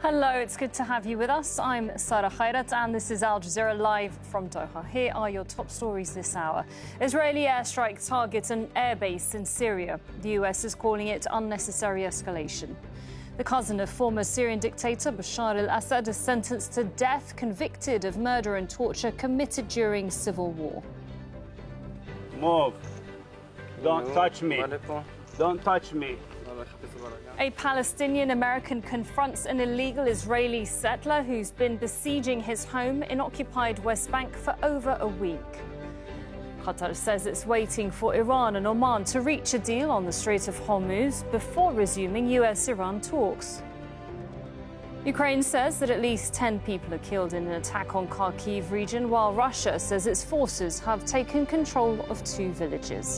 Hello, it's good to have you with us. I'm Sarah Khairat and this is Al Jazeera live from Doha. Here are your top stories this hour. Israeli airstrike targets an airbase in Syria. The US is calling it unnecessary escalation. The cousin of former Syrian dictator Bashar al-Assad is sentenced to death, convicted of murder and torture committed during civil war. Move. Don't touch me. Don't touch me. A Palestinian American confronts an illegal Israeli settler who's been besieging his home in occupied West Bank for over a week. Qatar says it's waiting for Iran and Oman to reach a deal on the Strait of Hormuz before resuming US-Iran talks. Ukraine says that at least 10 people are killed in an attack on Kharkiv region, while Russia says its forces have taken control of 2 villages.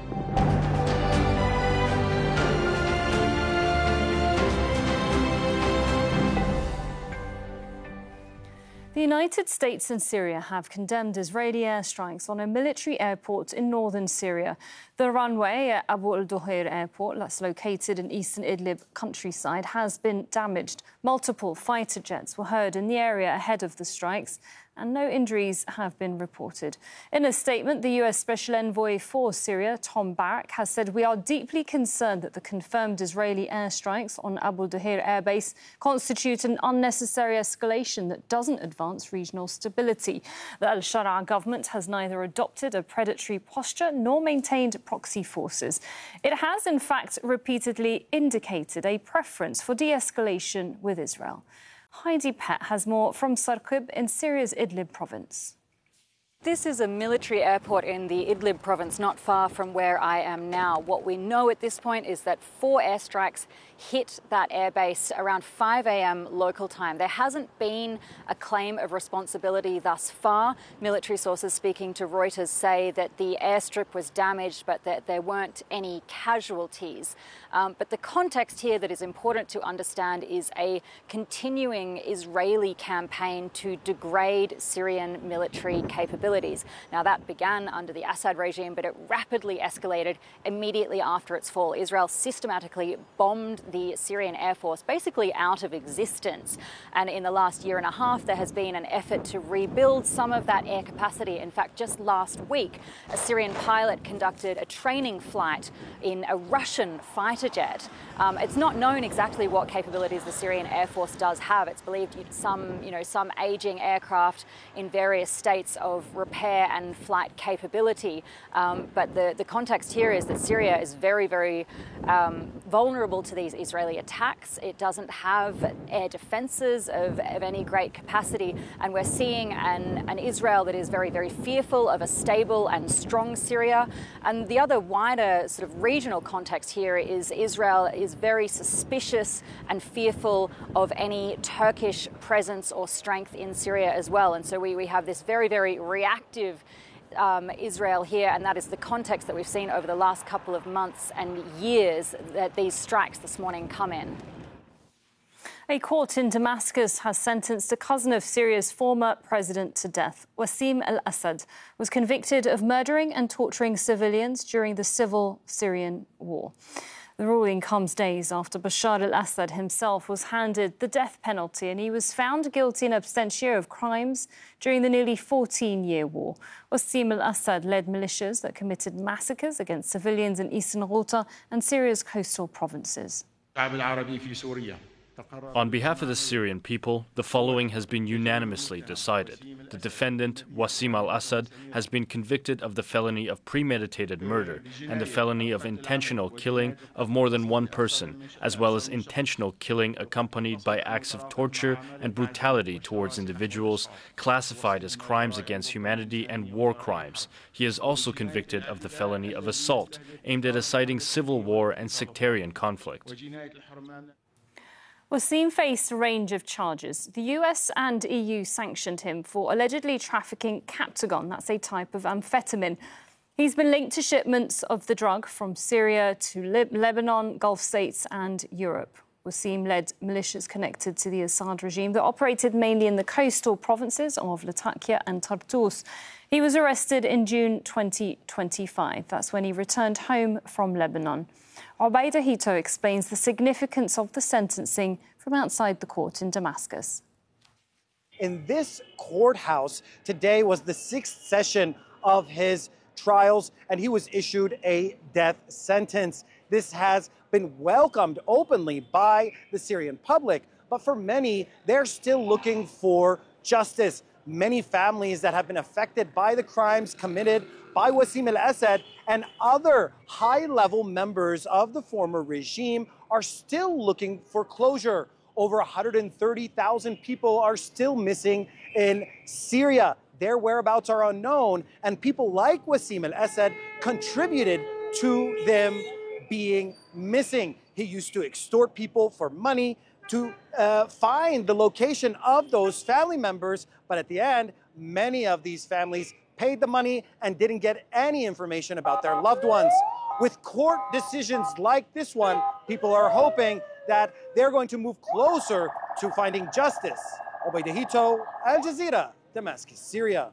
The United States and Syria have condemned Israeli airstrikes on a military airport in northern Syria. The runway at Abu al-Duhair airport, that's located in eastern Idlib countryside, has been damaged. Multiple fighter jets were heard in the area ahead of the strikes, and no injuries have been reported. In a statement, the US Special Envoy for Syria, Tom Barrack, has said, "We are deeply concerned that the confirmed Israeli airstrikes on Abu al-Duhair airbase constitute an unnecessary escalation that doesn't advance regional stability. The al-Shara government has neither adopted a predatory posture nor maintained proxy forces. It has, in fact, repeatedly indicated a preference for de-escalation with Israel." Heidi Pett has more from Sarkib in Syria's Idlib province. This is a military airport in the Idlib province, not far from where I am now. What we know at this point is that 4 airstrikes hit that airbase around 5 a.m. local time. There hasn't been a claim of responsibility thus far. Military sources speaking to Reuters say that the airstrip was damaged, but that there weren't any casualties. But the context here that is important to understand is a continuing Israeli campaign to degrade Syrian military capabilities. Now, that began under the Assad regime, but it rapidly escalated immediately after its fall. Israel systematically bombed the Syrian Air Force basically out of existence. And in the last year and a half, there has been an effort to rebuild some of that air capacity. In fact, just last week, a Syrian pilot conducted a training flight in a Russian fighter jet. It's not known exactly what capabilities the Syrian Air Force does have. It's believed some aging aircraft in various states of repair and flight capability. But the context here is that Syria is very, very vulnerable to these Israeli attacks. It doesn't have air defenses of any great capacity. And we're seeing an Israel that is very, very fearful of a stable and strong Syria. And the other wider sort of regional context here is Israel is very suspicious and fearful of any Turkish presence or strength in Syria as well. And so we have this very, very reactive Israel here, and that is the context that we've seen over the last couple of months and years that these strikes this morning come in. A court in Damascus has sentenced a cousin of Syria's former president to death. Wassim al-Assad was convicted of murdering and torturing civilians during the civil Syrian war. The ruling comes days after Bashar al-Assad himself was handed the death penalty, and he was found guilty in absentia of crimes during the nearly 14-year war. Wassim al-Assad led militias that committed massacres against civilians in eastern Ghouta and Syria's coastal provinces. On behalf of the Syrian people, the following has been unanimously decided. The defendant, Wassim al-Assad, has been convicted of the felony of premeditated murder and the felony of intentional killing of more than one person, as well as intentional killing accompanied by acts of torture and brutality towards individuals classified as crimes against humanity and war crimes. He is also convicted of the felony of assault, aimed at inciting civil war and sectarian conflict. Wassim faced a range of charges. The US and EU sanctioned him for allegedly trafficking Captagon, that's a type of amphetamine. He's been linked to shipments of the drug from Syria to Lebanon, Gulf states and Europe. Wassim led militias connected to the Assad regime that operated mainly in the coastal provinces of Latakia and Tartus. He was arrested in June 2025. That's when he returned home from Lebanon. Obaida Hito explains the significance of the sentencing from outside the court in Damascus. In this courthouse, today was the 6th session of his trials, and he was issued a death sentence. This has been welcomed openly by the Syrian public, but for many, they're still looking for justice. Many families that have been affected by the crimes committed by Wassim al-Assad and other high-level members of the former regime are still looking for closure. Over 130,000 people are still missing in Syria. Their whereabouts are unknown, and people like Wassim al-Assad contributed to them being missing. He used to extort people for money to find the location of those family members, but at the end, many of these families paid the money and didn't get any information about their loved ones. With court decisions like this one, people are hoping that they're going to move closer to finding justice. Obaida Hito, Al Jazeera, Damascus, Syria.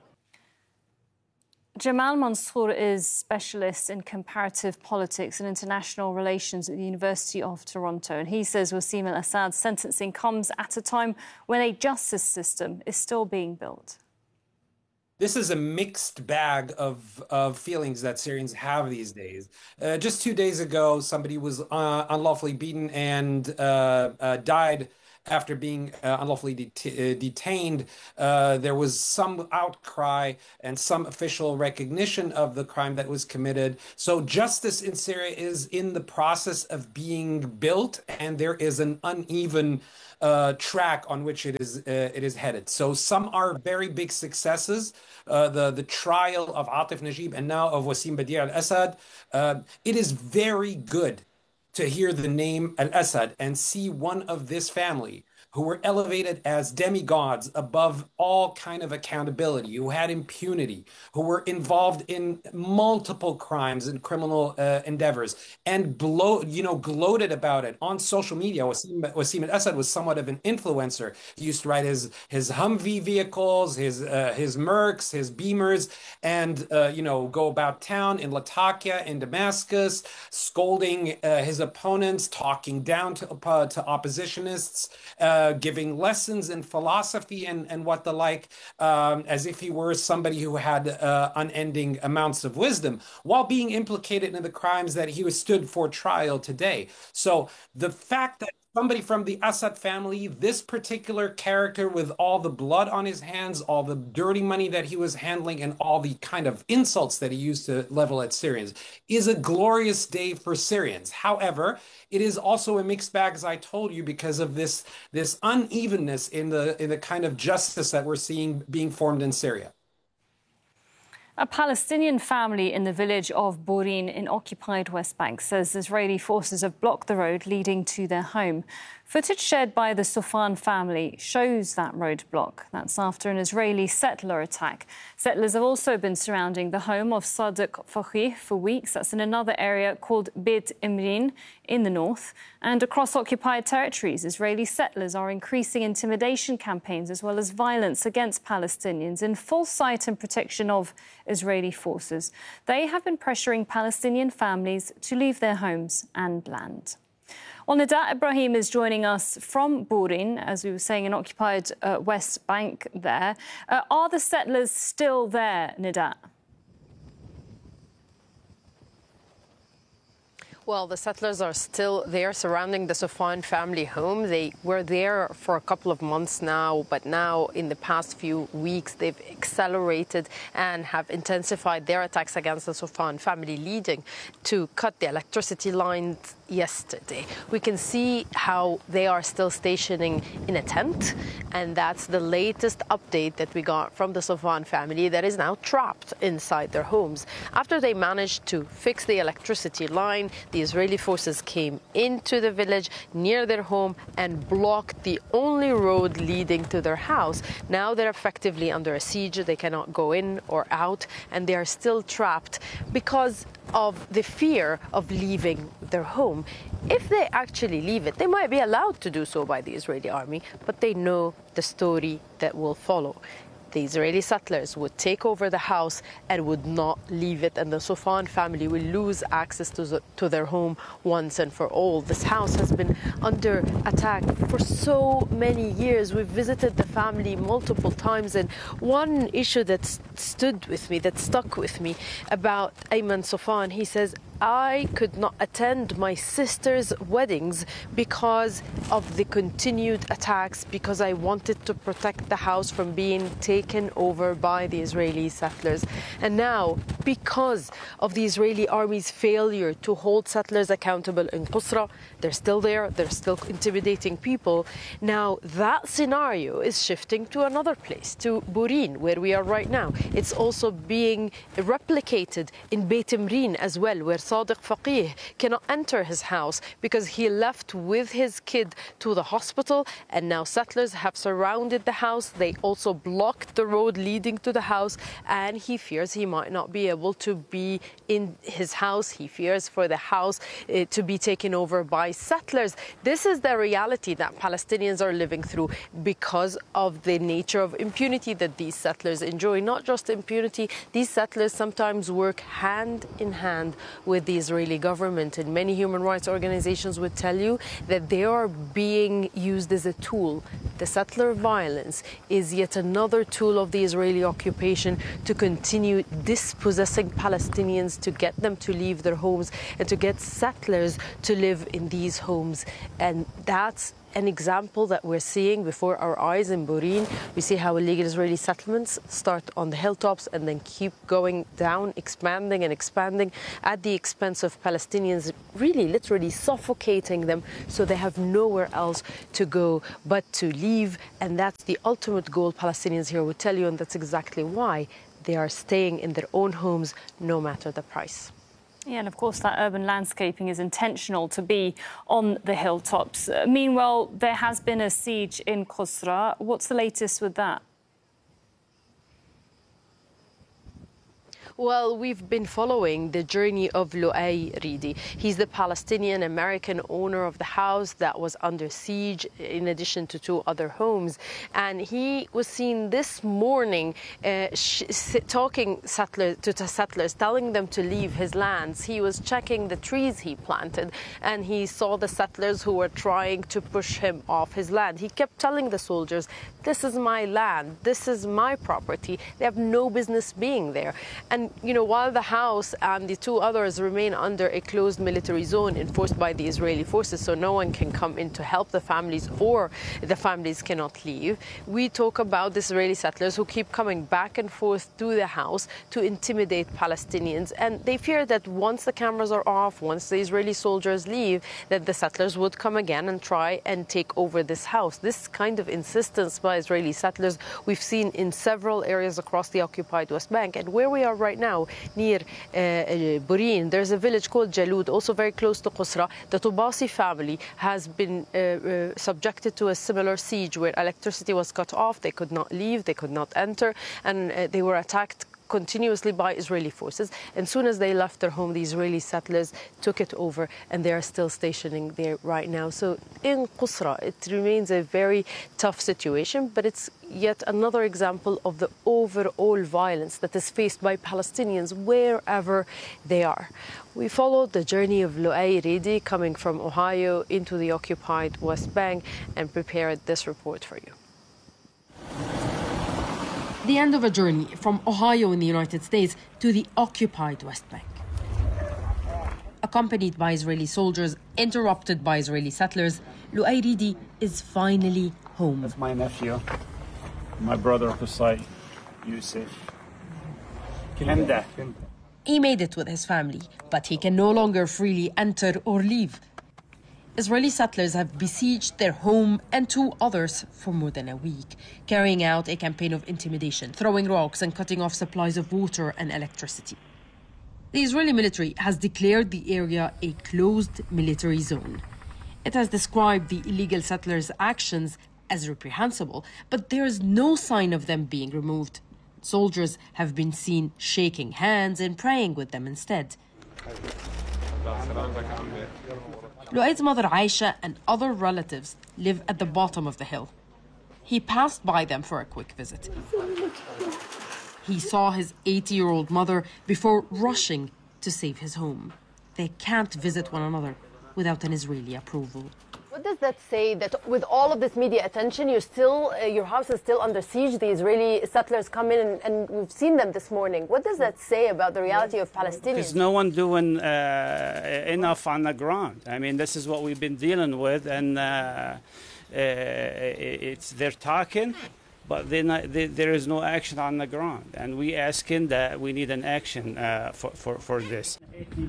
Jamal Mansour is specialist in comparative politics and international relations at the University of Toronto. And he says Wassim al-Assad's sentencing comes at a time when a justice system is still being built. This is a mixed bag of feelings that Syrians have these days. Just 2 days ago, somebody was unlawfully beaten and died after being unlawfully detained. There was some outcry and some official recognition of the crime that was committed. So justice in Syria is in the process of being built, and there is an uneven track on which it is headed. So some are very big successes. The trial of Atif Najib and now of Wassim Badi al-Assad. It is very good to hear the name al-Assad and see one of this family who were elevated as demigods above all kind of accountability, who had impunity, who were involved in multiple crimes and criminal endeavors, and gloated about it on social media. Wassim al-Assad was somewhat of an influencer. He used to ride his Humvee vehicles, his Mercs, his Beamers, and go about town in Latakia, in Damascus, scolding his opponents, talking down to oppositionists, giving lessons in philosophy and what the like, as if he were somebody who had unending amounts of wisdom, while being implicated in the crimes that he was stood for trial today. So the fact that somebody from the Assad family, this particular character with all the blood on his hands, all the dirty money that he was handling, and all the kind of insults that he used to level at Syrians, is a glorious day for Syrians. However, it is also a mixed bag, as I told you, because of this unevenness in the kind of justice that we're seeing being formed in Syria. A Palestinian family in the village of Borin in occupied West Bank says Israeli forces have blocked the road leading to their home. Footage shared by the Sofan family shows that roadblock. That's after an Israeli settler attack. Settlers have also been surrounding the home of Sadiq Fakhi for weeks. That's in another area called Beit Imrin in the north. And across occupied territories, Israeli settlers are increasing intimidation campaigns as well as violence against Palestinians in full sight and protection of Israeli forces. They have been pressuring Palestinian families to leave their homes and land. Well, Nida Ibrahim is joining us from Borin, as we were saying, in occupied West Bank there. Are the settlers still there, Nida? Well, the settlers are still there surrounding the Sofan family home. They were there for a couple of months now, but now in the past few weeks, they've accelerated and have intensified their attacks against the Sofan family, leading to cut the electricity lines yesterday. We can see how they are still stationing in a tent, and that's the latest update that we got from the Sofan family that is now trapped inside their homes. After they managed to fix the electricity line, the Israeli forces came into the village near their home and blocked the only road leading to their house. Now they're effectively under a siege. They cannot go in or out, and they are still trapped because of the fear of leaving their home. If they actually leave it, they might be allowed to do so by the Israeli army, but they know the story that will follow. the Israeli settlers would take over the house and would not leave it, and the Sofan family will lose access to their home once and for all. This house has been under attack for so many years. We've visited the family multiple times, and one issue that stuck with me about Ayman Sofan, he says, I could not attend my sister's weddings because of the continued attacks, because I wanted to protect the house from being taken over by the Israeli settlers. And now, because of the Israeli army's failure to hold settlers accountable in Qusra, they're still there, they're still intimidating people. Now, that scenario is shifting to another place, to Burin, where we are right now. It's also being replicated in Beit Imrin as well, where Sadiq Faqih cannot enter his house because he left with his kid to the hospital, and now settlers have surrounded the house. They also blocked the road leading to the house, and he fears he might not be able to be in his house. He fears for the house to be taken over by settlers. This is the reality that Palestinians are living through because of the nature of impunity that these settlers enjoy. Not just impunity, these settlers sometimes work hand in hand with the Israeli government, and many human rights organizations would tell you that they are being used as a tool. The settler violence is yet another tool of the Israeli occupation to continue dispossessing Palestinians, to get them to leave their homes and to get settlers to live in these homes. And that's an example that we're seeing before our eyes in Burin. We see how illegal Israeli settlements start on the hilltops and then keep going down, expanding and expanding at the expense of Palestinians, really literally suffocating them so they have nowhere else to go but to leave. And that's the ultimate goal, Palestinians here would tell you, and that's exactly why they are staying in their own homes no matter the price. Yeah, and of course that urban landscaping is intentional to be on the hilltops. Meanwhile, there has been a siege in Qusra. What's the latest with that? Well, we've been following the journey of Lu'ay Ridi. He's the Palestinian-American owner of the house that was under siege, in addition to 2 other homes. And he was seen this morning talking to settlers, telling them to leave his lands. He was checking the trees he planted, and he saw the settlers who were trying to push him off his land. He kept telling the soldiers, this is my land, this is my property. They have no business being there. And while the house and the 2 others remain under a closed military zone enforced by the Israeli forces, so no one can come in to help the families, or the families cannot leave, we talk about the Israeli settlers who keep coming back and forth to the house to intimidate Palestinians. And they fear that once the cameras are off, once the Israeli soldiers leave, that the settlers would come again and try and take over this house. This kind of insistence by Israeli settlers we've seen in several areas across the occupied West Bank. And where we are right now, near Burin, there's a village called Jalud, also very close to Qusra. The Tubasi family has been subjected to a similar siege where electricity was cut off. They could not leave, they could not enter, and they were attacked continuously by Israeli forces. And as soon as they left their home, the Israeli settlers took it over, and they are still stationing there right now. So in Qusra, it remains a very tough situation, but it's yet another example of the overall violence that is faced by Palestinians wherever they are. We followed the journey of Lu'ay Ridi coming from Ohio into the occupied West Bank and prepared this report for you. The end of a journey from Ohio in the United States to the occupied West Bank. Accompanied by Israeli soldiers, interrupted by Israeli settlers, Lu'ay Ridi is finally home. That's my nephew, my brother Qusay, Yusuf. He made it with his family, but he can no longer freely enter or leave. Israeli settlers have besieged their home and 2 others for more than a week, carrying out a campaign of intimidation, throwing rocks and cutting off supplies of water and electricity. The Israeli military has declared the area a closed military zone. It has described the illegal settlers' actions as reprehensible, but there is no sign of them being removed. Soldiers have been seen shaking hands and praying with them instead. Lu'ay's mother Aisha and other relatives live at the bottom of the hill. he passed by them for a quick visit. He saw his 80-year-old mother before rushing to save his home. They can't visit one another without an Israeli approval. What does that say, that with all of this media attention, your house is still under siege? The Israeli settlers come in and we've seen them this morning. What does that say about the reality of Palestinians? There's no one doing enough on the ground. I mean, this is what we've been dealing with, and they're talking, but there is no action on the ground. And we asking that we need an action for this.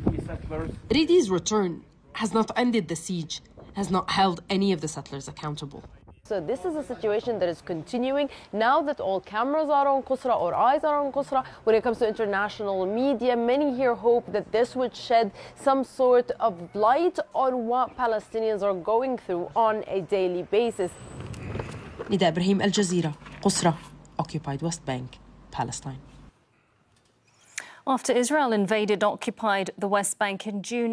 Ridi's return has not ended the siege, has not held any of the settlers accountable. So this is a situation that is continuing now that all cameras are on Qusra, or eyes are on Qusra. When it comes to international media, many here hope that this would shed some sort of light on what Palestinians are going through on a daily basis. Nida Ibrahim, Al Jazeera, Qusra, occupied West Bank, Palestine. After Israel occupied the West Bank in June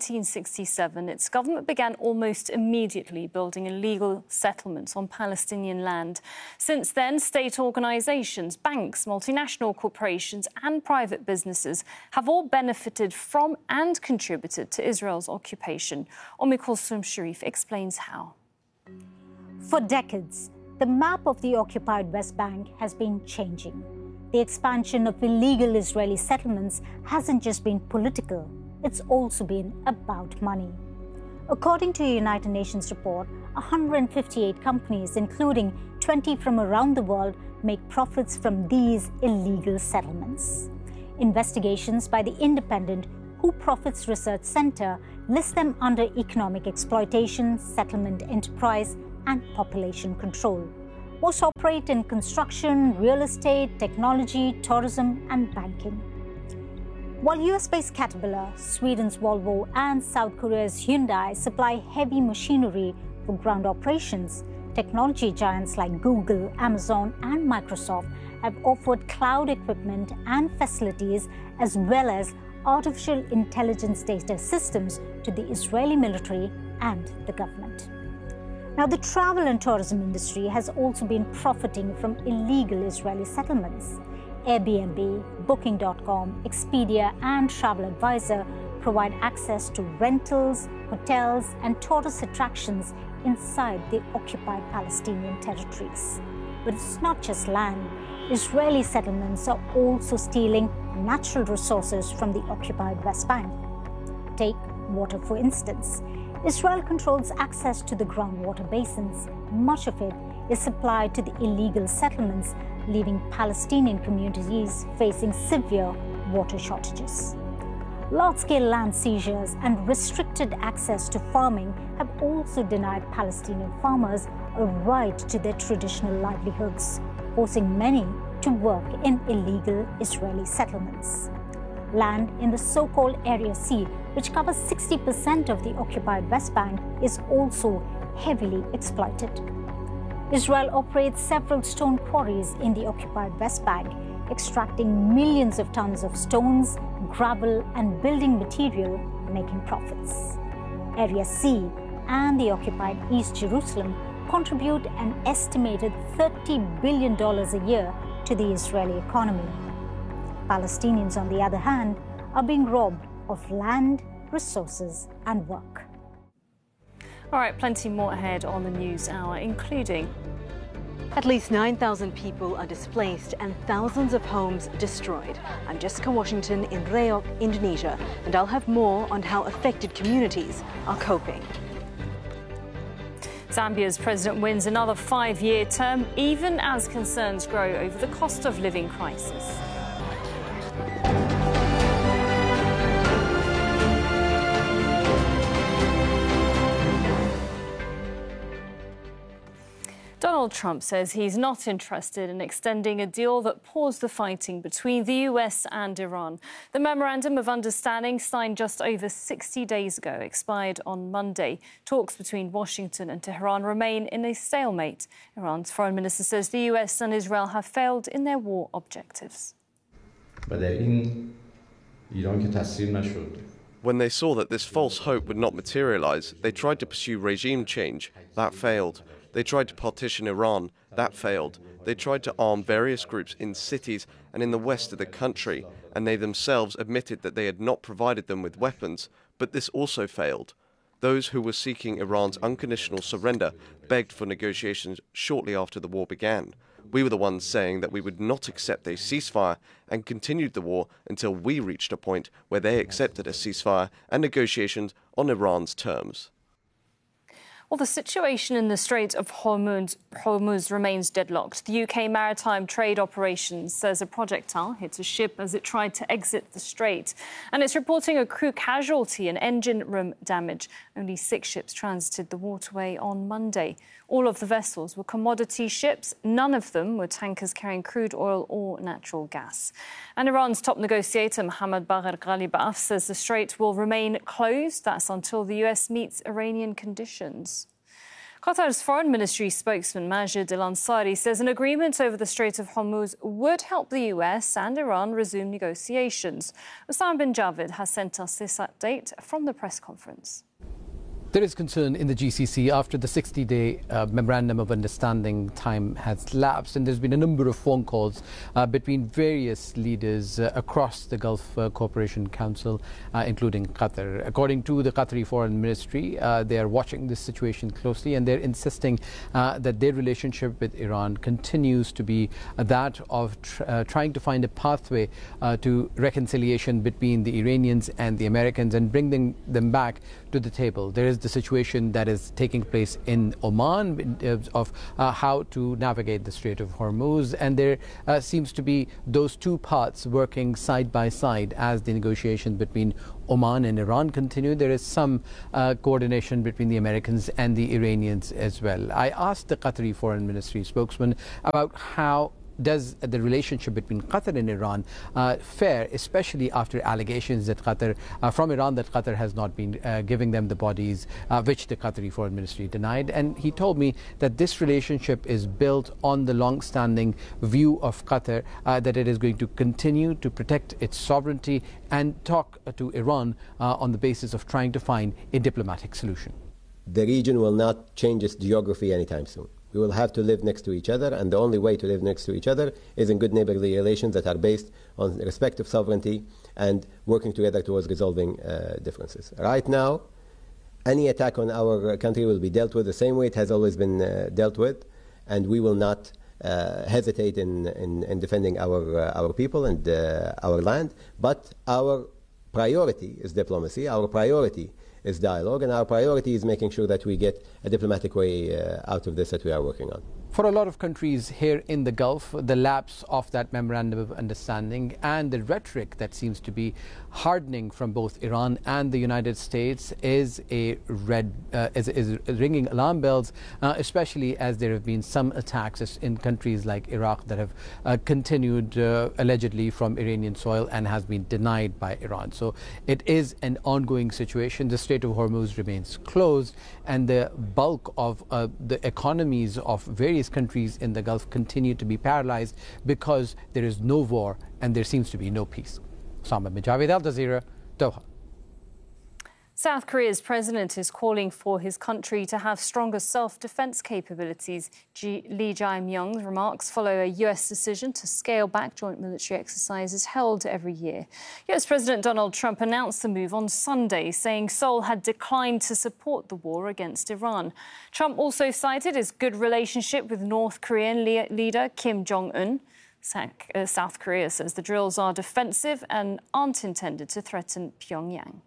1967, its government began almost immediately building illegal settlements on Palestinian land. Since then, state organisations, banks, multinational corporations and private businesses have all benefited from and contributed to Israel's occupation. Kulthum Sharif explains how. For decades, the map of the occupied West Bank has been changing. The expansion of illegal Israeli settlements hasn't just been political, it's also been about money. According to a United Nations report, 158 companies, including 20 from around the world, make profits from these illegal settlements. Investigations by the independent Who Profits Research Center list them under economic exploitation, settlement enterprise, and population control. Most operate in construction, real estate, technology, tourism, and banking. While US-based Caterpillar, Sweden's Volvo, and South Korea's Hyundai supply heavy machinery for ground operations, technology giants like Google, Amazon, and Microsoft have offered cloud equipment and facilities, as well as artificial intelligence data systems to the Israeli military and the government. Now, the travel and tourism industry has also been profiting from illegal Israeli settlements. Airbnb, Booking.com, Expedia, and TravelAdvisor provide access to rentals, hotels, and tourist attractions inside the occupied Palestinian territories. But it's not just land. Israeli settlements are also stealing natural resources from the occupied West Bank. Take water, for instance. Israel controls access to the groundwater basins. Much of it is supplied to the illegal settlements, leaving Palestinian communities facing severe water shortages. Large-scale land seizures and restricted access to farming have also denied Palestinian farmers a right to their traditional livelihoods, forcing many to work in illegal Israeli settlements. Land in the so-called Area C, which covers 60% of the occupied West Bank, is also heavily exploited. Israel operates several stone quarries in the occupied West Bank, extracting millions of tons of stones, gravel, and building material, making profits. Area C and the occupied East Jerusalem contribute an estimated $30 billion a year to the Israeli economy. Palestinians, on the other hand, are being robbed of land, resources, and work. All right, plenty more ahead on the News Hour, including at least 9,000 people are displaced and thousands of homes destroyed. I'm Jessica Washington in Reok, Indonesia, and I'll have more on how affected communities are coping. Zambia's president wins another 5-year term, even as concerns grow over the cost of living crisis. Donald Trump says he's not interested in extending a deal that paused the fighting between the US and Iran. The Memorandum of Understanding, signed just over 60 days ago, expired on Monday. Talks between Washington and Tehran remain in a stalemate. Iran's foreign minister says the US and Israel have failed in their war objectives. When they saw that this false hope would not materialize, they tried to pursue regime change. That failed. They tried to partition Iran. That failed. They tried to arm various groups in cities and in the west of the country, and they themselves admitted that they had not provided them with weapons, but this also failed. Those who were seeking Iran's unconditional surrender begged for negotiations shortly after the war began. We were the ones saying that we would not accept a ceasefire and continued the war until we reached a point where they accepted a ceasefire and negotiations on Iran's terms. Well, the situation in the Strait of Hormuz remains deadlocked. The UK Maritime Trade Operations says a projectile hit a ship as it tried to exit the strait. And it's reporting a crew casualty and engine room damage. Only 6 ships transited the waterway on Monday. All of the vessels were commodity ships. None of them were tankers carrying crude oil or natural gas. And Iran's top negotiator, Mohammad Bagher Ghalibaf, says the strait will remain closed. That's until the US meets Iranian conditions. Qatar's Foreign Ministry spokesman Majid Al-Ansari says an agreement over the Strait of Hormuz would help the US and Iran resume negotiations. Osama bin Javed has sent us this update from the press conference. There is concern in the GCC after the 60-day memorandum of understanding time has lapsed, and there's been a number of phone calls between various leaders across the Gulf Cooperation Council, including Qatar. According to the Qatari Foreign Ministry, they are watching this situation closely, and they're insisting that their relationship with Iran continues to be that of trying to find a pathway to reconciliation between the Iranians and the Americans and bringing them back to the table. There is the situation that is taking place in Oman in terms of how to navigate the Strait of Hormuz, and there seems to be those two parts working side by side as the negotiations between Oman and Iran continue. There is some coordination between the Americans and the Iranians as well. I asked the Qatari Foreign Ministry spokesman about how does the relationship between Qatar and Iran fare, especially after allegations that from Iran that Qatar has not been giving them the bodies, which the Qatari Foreign Ministry denied. And he told me that this relationship is built on the long-standing view of Qatar that it is going to continue to protect its sovereignty and talk to Iran on the basis of trying to find a diplomatic solution. The region will not change its geography anytime soon. We will have to live next to each other, and the only way to live next to each other is in good neighborly relations that are based on respect of sovereignty and working together towards resolving differences. Right now, any attack on our country will be dealt with the same way it has always been dealt with, and we will not hesitate in defending our people and our land. But our priority is diplomacy. Our priority is dialogue, and our priority is making sure that we get a diplomatic way out of this that we are working on. For a lot of countries here in the Gulf, the lapse of that memorandum of understanding and the rhetoric that seems to be hardening from both Iran and the United States is ringing alarm bells, especially as there have been some attacks in countries like Iraq that have continued allegedly from Iranian soil and has been denied by Iran. So it is an ongoing situation. The Strait of Hormuz remains closed, and the bulk of the economies of various countries in the Gulf continue to be paralyzed because there is no war and there seems to be no peace. Osama bin Javed, Al Jazeera, Doha. South Korea's president is calling for his country to have stronger self-defense capabilities. Lee Jae-myung's remarks follow a US decision to scale back joint military exercises held every year. US President Donald Trump announced the move on Sunday, saying Seoul had declined to support the war against Iran. Trump also cited his good relationship with North Korean leader Kim Jong-un. South Korea says the drills are defensive and aren't intended to threaten Pyongyang.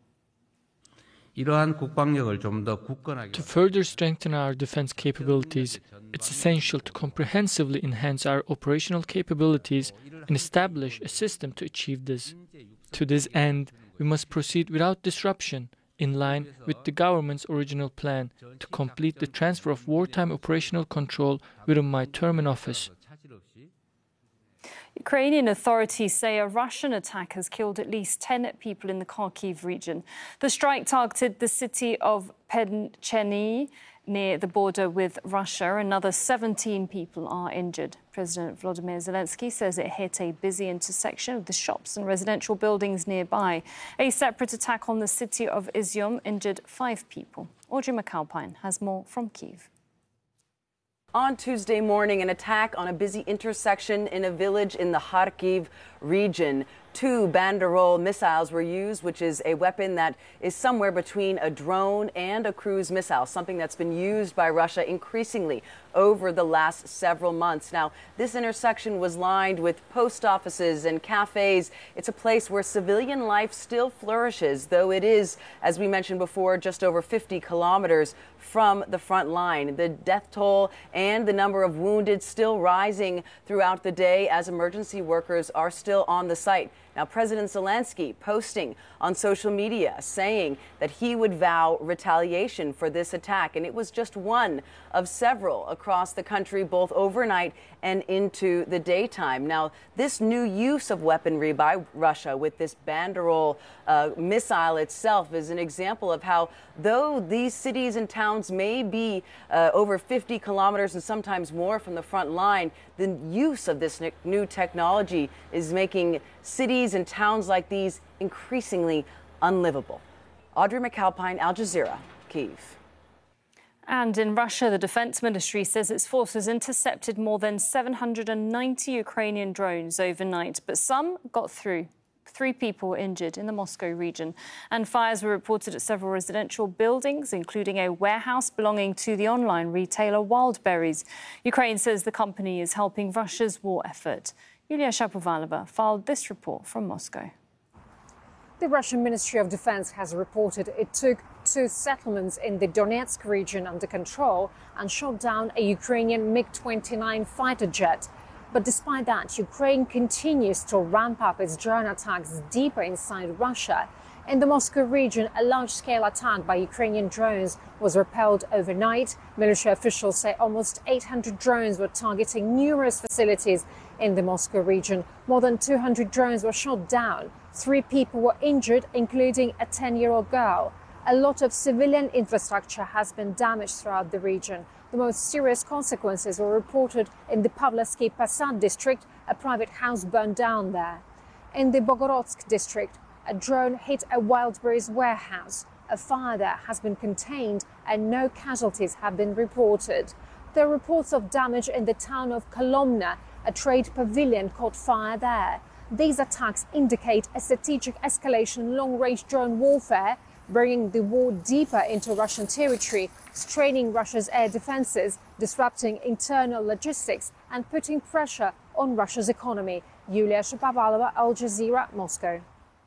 To further strengthen our defense capabilities, it's essential to comprehensively enhance our operational capabilities and establish a system to achieve this. To this end, we must proceed without disruption, in line with the government's original plan to complete the transfer of wartime operational control within my term in office. Ukrainian authorities say a Russian attack has killed at least 10 people in the Kharkiv region. The strike targeted the city of Pencheny near the border with Russia. Another 17 people are injured. President Volodymyr Zelensky says it hit a busy intersection of the shops and residential buildings nearby. A separate attack on the city of Izium injured 5 people. Audrey McAlpine has more from Kyiv. On Tuesday morning, an attack on a busy intersection in a village in the Kharkiv region. 2 Banderol missiles were used, which is a weapon that is somewhere between a drone and a cruise missile, something that's been used by Russia increasingly over the last several months. Now, this intersection was lined with post offices and cafes. It's a place where civilian life still flourishes, though it is, as we mentioned before, just over 50 kilometers from the front line. The death toll and the number of wounded still rising throughout the day as emergency workers are still on the site. Now, President Zelensky posting on social media saying that he would vow retaliation for this attack. And it was just one of several across the country, both overnight and into the daytime. Now, this new use of weaponry by Russia with this Banderol missile itself is an example of how, though these cities and towns may be over 50 kilometers and sometimes more from the front line, the use of this new technology is making cities and towns like these increasingly unlivable. Audrey McAlpine, Al Jazeera, Kyiv. And in Russia, the Defense Ministry says its forces intercepted more than 790 Ukrainian drones overnight, but some got through. 3 people were injured in the Moscow region, and fires were reported at several residential buildings, including a warehouse belonging to the online retailer Wildberries. Ukraine says the company is helping Russia's war effort. Yulia Shapovalova filed this report from Moscow. The Russian Ministry of Defense has reported it took 2 settlements in the Donetsk region under control and shot down a Ukrainian MiG-29 fighter jet. But despite that, Ukraine continues to ramp up its drone attacks deeper inside Russia. In the Moscow region, a large-scale attack by Ukrainian drones was repelled overnight. Military officials say almost 800 drones were targeting numerous facilities in the Moscow region. More than 200 drones were shot down. 3 people were injured, including a 10-year-old girl. A lot of civilian infrastructure has been damaged throughout the region. The most serious consequences were reported in the Pavlovsky Posad district. A private house burned down there. In the Bogorodsk district, a drone hit a Wildberries warehouse. A fire there has been contained and no casualties have been reported. There are reports of damage in the town of Kolomna. A trade pavilion caught fire there. These attacks indicate a strategic escalation long-range drone warfare, bringing the war deeper into Russian territory, straining Russia's air defenses, disrupting internal logistics and putting pressure on Russia's economy. Yulia Shapovalova, Al Jazeera, Moscow.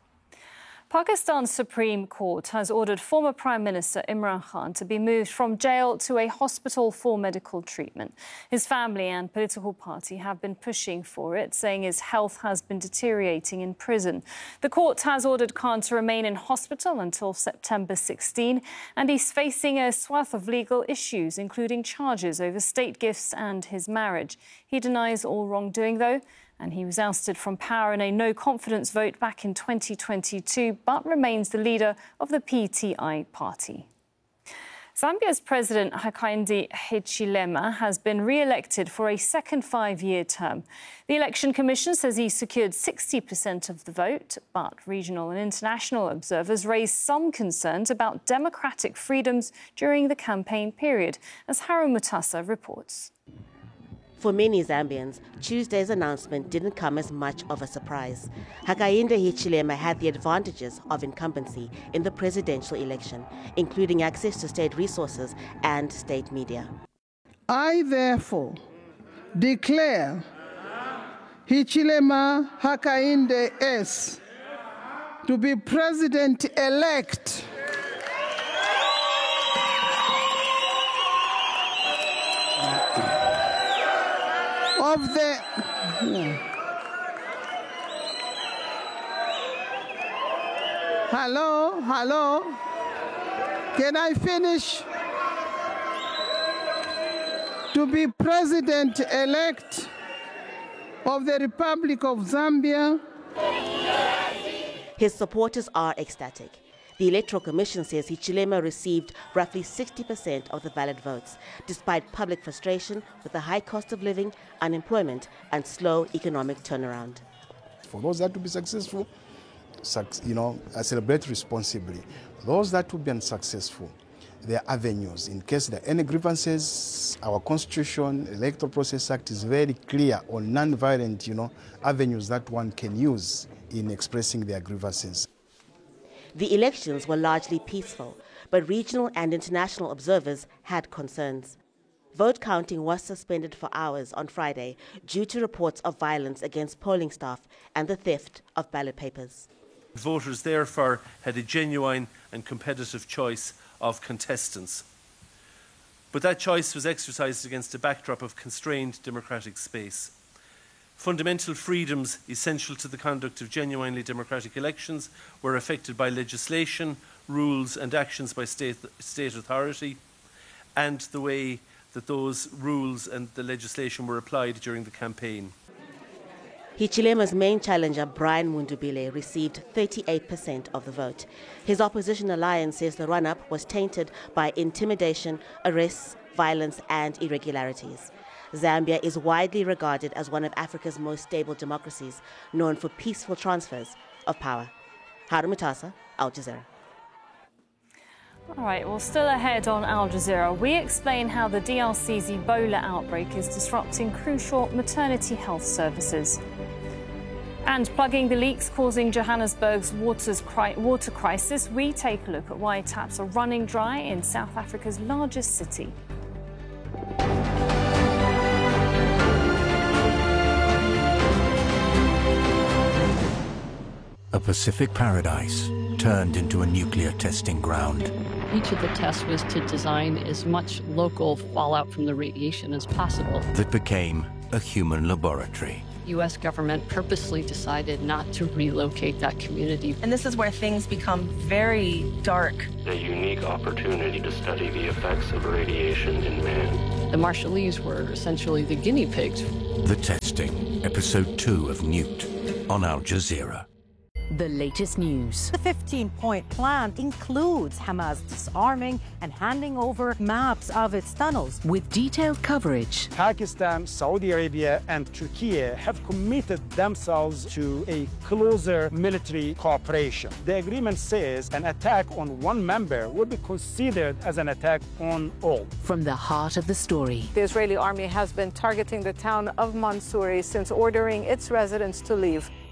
Pakistan's Supreme Court has ordered former Prime Minister Imran Khan to be moved from jail to a hospital for medical treatment. His family and political party have been pushing for it, saying his health has been deteriorating in prison. The court has ordered Khan to remain in hospital until September 16, and he's facing a swath of legal issues, including charges over state gifts and his marriage. He denies all wrongdoing, though, and he was ousted from power in a no-confidence vote back in 2022, but remains the leader of the PTI party. Zambia's President Hakainde Hichilema has been re-elected for a second 5-year term. The Election Commission says he secured 60% of the vote, but regional and international observers raised some concerns about democratic freedoms during the campaign period, as Haru Mutasa reports. For many Zambians, Tuesday's announcement didn't come as much of a surprise. Hakainde Hichilema had the advantages of incumbency in the presidential election, including access to state resources and state media. I therefore declare Hichilema Hakainde S. to be president-elect of the Hello? Can I finish? To be president-elect of the Republic of Zambia. His supporters are ecstatic. The Electoral Commission says Hichilema received roughly 60% of the valid votes, despite public frustration with the high cost of living, unemployment, and slow economic turnaround. For those that will be successful, I celebrate responsibly. Those that will be unsuccessful, their avenues. In case there are any grievances, our Constitution, Electoral Process Act is very clear on non-violent, avenues that one can use in expressing their grievances. The elections were largely peaceful, but regional and international observers had concerns. Vote counting was suspended for hours on Friday due to reports of violence against polling staff and the theft of ballot papers. Voters therefore had a genuine and competitive choice of contestants. But that choice was exercised against a backdrop of constrained democratic space. Fundamental freedoms essential to the conduct of genuinely democratic elections were affected by legislation, rules and actions by state authority, and the way that those rules and the legislation were applied during the campaign. Hichilema's main challenger, Brian Mundubile, received 38% of the vote. His opposition alliance says the run-up was tainted by intimidation, arrests, violence and irregularities. Zambia is widely regarded as one of Africa's most stable democracies, known for peaceful transfers of power. Harun Mutasa, Al Jazeera. All right, well, still ahead on Al Jazeera, we explain how the DRC's Ebola outbreak is disrupting crucial maternity health services. And plugging the leaks causing Johannesburg's water crisis, we take a look at why taps are running dry in South Africa's largest city. A Pacific paradise turned into a nuclear testing ground. Each of the tests was to design as much local fallout from the radiation as possible. That became a human laboratory. The U.S. government purposely decided not to relocate that community. And this is where things become very dark. A unique opportunity to study the effects of radiation in man. The Marshallese were essentially the guinea pigs. The Testing, Episode 2 of Nuked, on Al Jazeera. The latest news. The 15-point plan includes Hamas disarming and handing over maps of its tunnels. With detailed coverage. Pakistan, Saudi Arabia and Turkey have committed themselves to a closer military cooperation. The agreement says an attack on one member will be considered as an attack on all. From the heart of the story. The Israeli army has been targeting the town of Mansouri since ordering its residents to leave.